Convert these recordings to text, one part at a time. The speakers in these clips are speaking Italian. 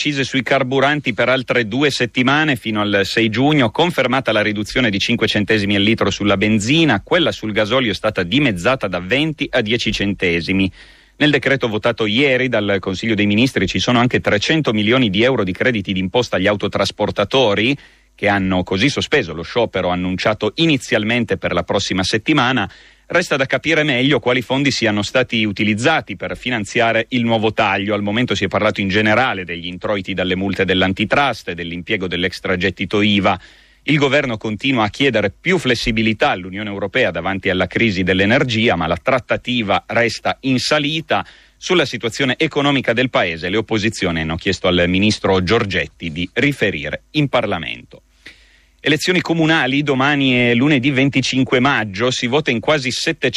accise sui carburanti per altre 2 settimane fino al 6 giugno, confermata la riduzione di 5 centesimi al litro sulla benzina, quella sul gasolio è stata dimezzata da 20 a 10 centesimi. Nel decreto votato ieri dal Consiglio dei Ministri ci sono anche 300 milioni di euro di crediti d'imposta agli autotrasportatori, che hanno così sospeso lo sciopero annunciato inizialmente per la prossima settimana. Resta da capire meglio quali fondi siano stati utilizzati per finanziare il nuovo taglio. Al momento si è parlato in generale degli introiti dalle multe dell'antitrust e dell'impiego dell'extragettito IVA. Il governo continua a chiedere più flessibilità all'Unione Europea davanti alla crisi dell'energia, ma la trattativa resta in salita. Sulla situazione economica del paese, le opposizioni hanno chiesto al ministro Giorgetti di riferire in Parlamento. Elezioni comunali domani e lunedì 25 maggio, si vota in quasi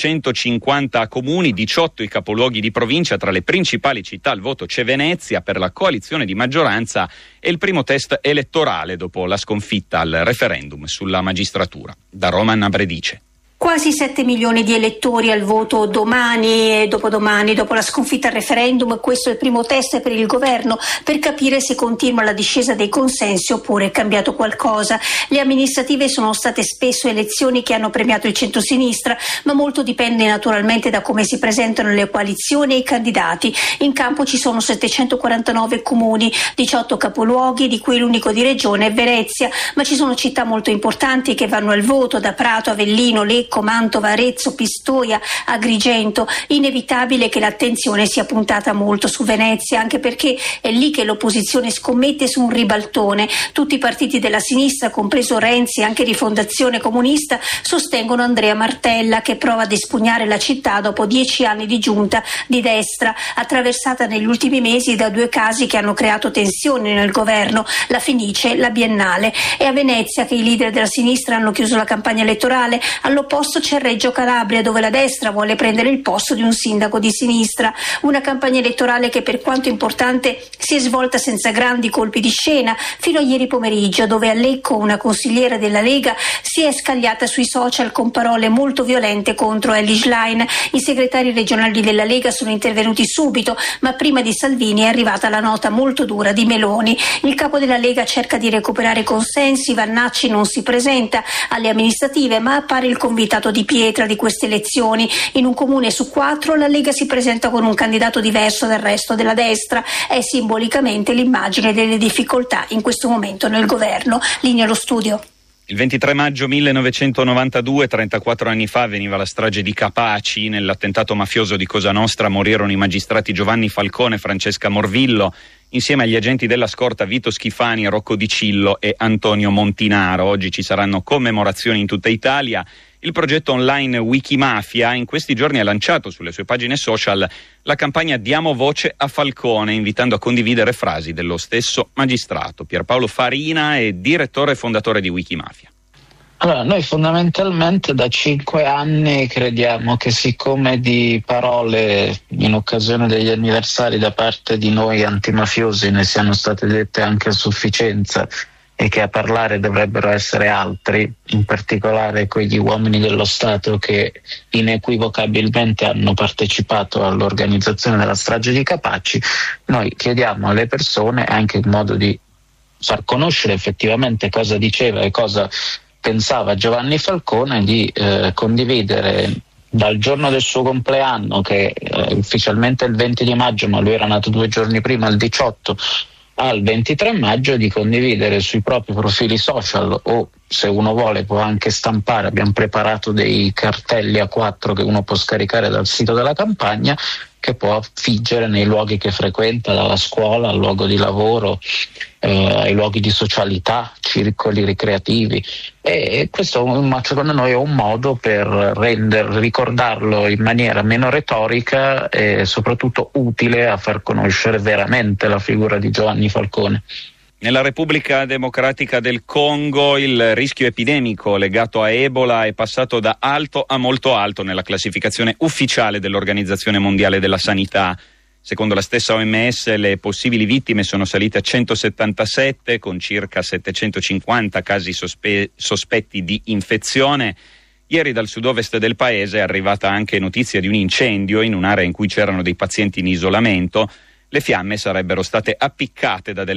750 comuni, 18 i capoluoghi di provincia. Tra le principali città al voto c'è Venezia. Per la coalizione di maggioranza è il primo test elettorale dopo la sconfitta al referendum sulla magistratura. Da Roma, Anna Bredice. Quasi 7 milioni di elettori al voto domani e dopodomani, dopo la sconfitta al referendum. Questo è il primo test per il governo per capire se continua la discesa dei consensi oppure è cambiato qualcosa. Le amministrative sono state spesso elezioni che hanno premiato il centrosinistra, ma molto dipende naturalmente da come si presentano le coalizioni e i candidati. In campo ci sono 749 comuni, 18 capoluoghi, di cui l'unico di regione è Venezia, ma ci sono città molto importanti che vanno al voto, da Prato, Avellino, Lecco, Mantova, Arezzo, Pistoia, Agrigento. Inevitabile che l'attenzione sia puntata molto su Venezia, anche perché è lì che l'opposizione scommette su un ribaltone. Tutti i partiti della sinistra, compreso Renzi, anche Rifondazione Comunista, sostengono Andrea Martella, che prova ad espugnare la città dopo 10 anni di giunta di destra, attraversata negli ultimi mesi da 2 casi che hanno creato tensioni nel governo, la Fenice e la Biennale. È a Venezia che i leader della sinistra hanno chiuso la campagna elettorale. All'opposto c'è Reggio Calabria, dove la destra vuole prendere il posto di un sindaco di sinistra. Una campagna elettorale che, per quanto importante, si è svolta senza grandi colpi di scena, fino a ieri pomeriggio, dove a Lecco una consigliera della Lega si è scagliata sui social con parole molto violente contro Elly Schlein. I segretari regionali della Lega sono intervenuti subito, ma prima di Salvini è arrivata la nota molto dura di Meloni. Il capo della Lega cerca di recuperare consensi. Vannacci non si presenta alle amministrative, ma appare il convitato di pietra di queste elezioni. In un comune su 4 la Lega si presenta con un candidato diverso dal resto della destra. È simbolicamente l'immagine delle difficoltà in questo momento nel governo. Linea allo studio. Il 23 maggio 1992, 34 anni fa, avveniva la strage di Capaci. Nell'attentato mafioso di Cosa Nostra morirono i magistrati Giovanni Falcone e Francesca Morvillo, insieme agli agenti della scorta Vito Schifani, Rocco Di Cillo e Antonio Montinaro. Oggi ci saranno commemorazioni in tutta Italia. Il progetto online Wikimafia in questi giorni ha lanciato sulle sue pagine social la campagna Diamo voce a Falcone, invitando a condividere frasi dello stesso magistrato. Pierpaolo Farina è direttore e fondatore di Wikimafia. Allora, noi fondamentalmente da 5 anni crediamo che, siccome di parole in occasione degli anniversari da parte di noi antimafiosi ne siano state dette anche a sufficienza, e che a parlare dovrebbero essere altri, in particolare quegli uomini dello Stato che inequivocabilmente hanno partecipato all'organizzazione della strage di Capaci, noi chiediamo alle persone, anche in modo di far conoscere effettivamente cosa diceva e cosa pensava Giovanni Falcone, di condividere dal giorno del suo compleanno, che ufficialmente è il 20 di maggio, ma lui era nato 2 giorni prima, il 18, al 23 maggio, di condividere sui propri profili social, o se uno vuole può anche stampare. Abbiamo preparato dei cartelli A4 che uno può scaricare dal sito della campagna, che può affiggere nei luoghi che frequenta, dalla scuola al luogo di lavoro, ai luoghi di socialità, circoli ricreativi. E questo secondo noi è un modo per ricordarlo in maniera meno retorica e soprattutto utile a far conoscere veramente la figura di Giovanni Falcone. Nella Repubblica Democratica del Congo il rischio epidemico legato a Ebola è passato da alto a molto alto nella classificazione ufficiale dell'Organizzazione Mondiale della Sanità. Secondo la stessa OMS le possibili vittime sono salite a 177, con circa 750 casi sospetti di infezione. Ieri dal sud-ovest del paese è arrivata anche notizia di un incendio in un'area in cui c'erano dei pazienti in isolamento. Le fiamme sarebbero state appiccate da delle